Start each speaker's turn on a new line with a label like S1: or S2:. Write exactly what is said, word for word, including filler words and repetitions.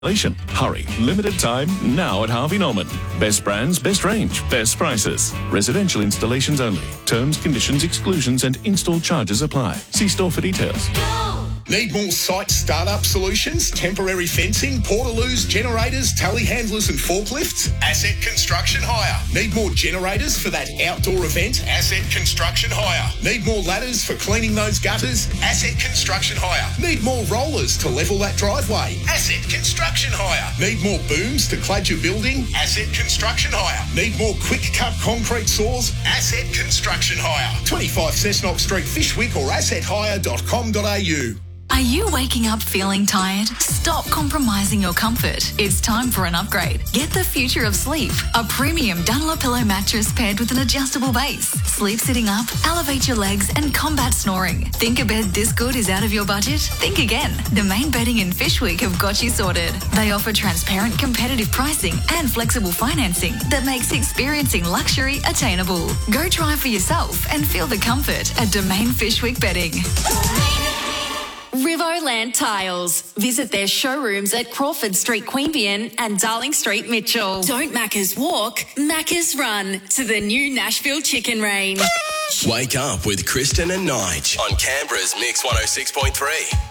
S1: Hurry. Limited time now at Harvey Norman. Best brands, best range, best prices. Residential installations only. Terms, conditions, exclusions and install charges apply. See store for details.
S2: Need more site startup solutions? Temporary fencing, portaloos, generators, telehandlers and forklifts? Asset Construction Hire. Need more generators for that outdoor event? Asset Construction Hire. Need more ladders for cleaning those gutters? Asset Construction Hire. Need more rollers to level that driveway? Asset Construction Hire. Need more booms to clad your building? Asset Construction Hire. Need more quick cut concrete saws? Asset Construction Hire. twenty-five Cessnock Street, Fishwick or asset hire dot com dot a u.
S3: Are you waking up feeling tired? Stop compromising your comfort. It's time for an upgrade. Get the future of sleep. A premium Dunlop-Pillow mattress paired with an adjustable base. Sleep sitting up, elevate your legs and combat snoring. Think a bed this good is out of your budget? Think again. The Main Bedding in Fishwick have got you sorted. They offer transparent competitive pricing and flexible financing that makes experiencing luxury attainable. Go try for yourself and feel the comfort at Domain Fishwick Bedding.
S4: Rivoland Tiles. Visit their showrooms at Crawford Street, Queanbeyan and Darling Street, Mitchell. Don't Macca's walk, Macca's run to the new Nashville Chicken Range.
S5: Wake up with Kristen and Nige on Canberra's Mix one oh six point three.